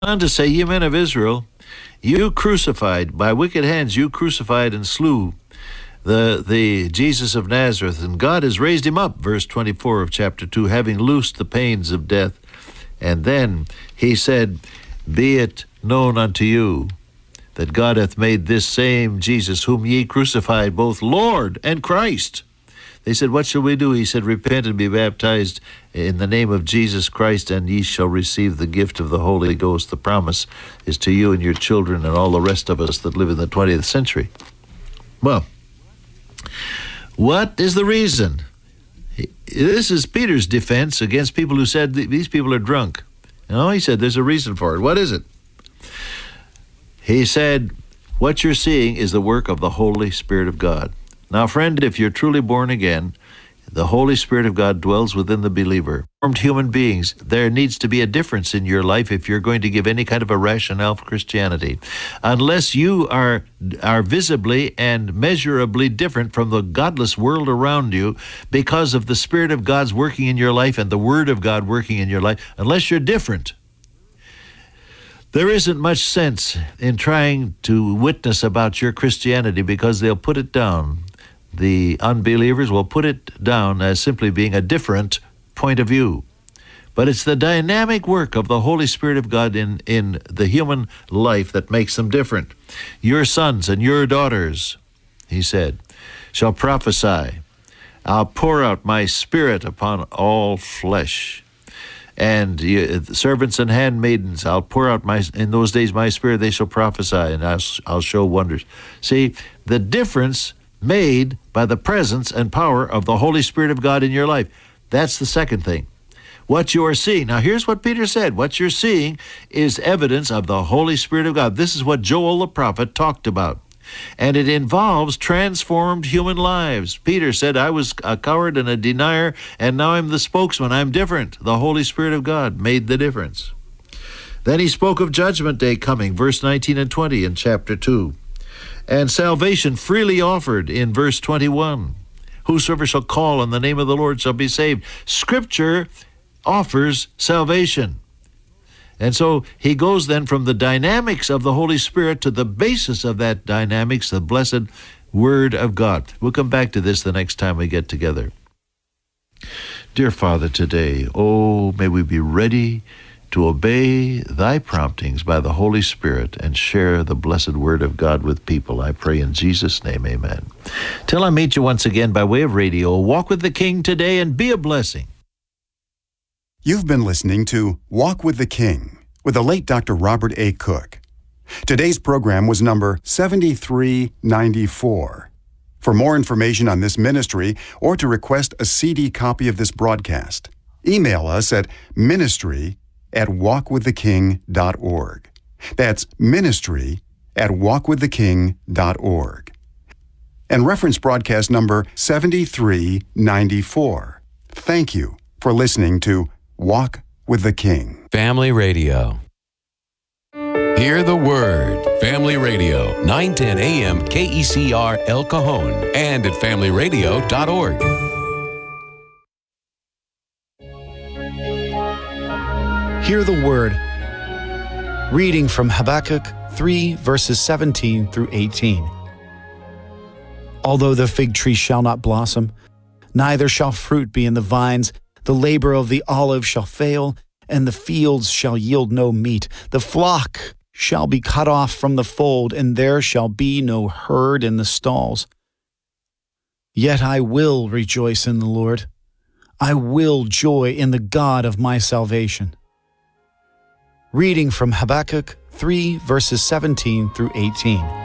On to say, ye men of Israel, you crucified, by wicked hands you crucified and slew the Jesus of Nazareth, and God has raised him up, verse 24 of chapter 2, having loosed the pains of death. And then he said, be it known unto you that God hath made this same Jesus, whom ye crucified, both Lord and Christ. They said, what shall we do? He said, repent and be baptized in the name of Jesus Christ, and ye shall receive the gift of the Holy Ghost. The promise is to you and your children and all the rest of us that live in the 20th century. Well, what is the reason? This is Peter's defense against people who said these people are drunk. No, he said there's a reason for it. What is it? He said, what you're seeing is the work of the Holy Spirit of God. Now, friend, if you're truly born again, the Holy Spirit of God dwells within the believer. Formed human beings, there needs to be a difference in your life if you're going to give any kind of a rationale for Christianity. Unless you are visibly and measurably different from the godless world around you because of the Spirit of God's working in your life and the Word of God working in your life, unless you're different, there isn't much sense in trying to witness about your Christianity, because they'll put it down. The unbelievers will put it down as simply being a different point of view. But it's the dynamic work of the Holy Spirit of God in the human life that makes them different. Your sons and your daughters, he said, shall prophesy. I'll pour out my Spirit upon all flesh. And servants and handmaidens, I'll pour out in those days my Spirit, they shall prophesy, and I'll show wonders. See, the difference made by the presence and power of the Holy Spirit of God in your life. That's the second thing. What you are seeing. Now, here's what Peter said. What you're seeing is evidence of the Holy Spirit of God. This is what Joel the prophet talked about. And it involves transformed human lives. Peter said, I was a coward and a denier, and now I'm the spokesman. I'm different. The Holy Spirit of God made the difference. Then he spoke of Judgment Day coming, verse 19 and 20 in chapter 2. And salvation freely offered in verse 21. Whosoever shall call on the name of the Lord shall be saved. Scripture offers salvation. And so he goes then from the dynamics of the Holy Spirit to the basis of that dynamics, the blessed Word of God. We'll come back to this the next time we get together. Dear Father, today, may we be ready to obey thy promptings by the Holy Spirit and share the blessed Word of God with people. I pray in Jesus' name, amen. Till I meet you once again by way of radio, walk with the King today and be a blessing. You've been listening to Walk with the King with the late Dr. Robert A. Cook. Today's program was number 7394. For more information on this ministry or to request a CD copy of this broadcast, email us at ministry@walkwiththeking.org. That's ministry@walkwiththeking.org. And reference broadcast number 7394. Thank you for listening to Walk with the King. Family Radio. Hear the Word. Family Radio, 910 AM KECR El Cajon and at familyradio.org. Hear the Word. Reading from Habakkuk 3, verses 17 through 18. Although the fig tree shall not blossom, neither shall fruit be in the vines, the labor of the olive shall fail, and the fields shall yield no meat. The flock shall be cut off from the fold, and there shall be no herd in the stalls. Yet I will rejoice in the Lord. I will joy in the God of my salvation. Reading from Habakkuk 3, verses 17 through 18.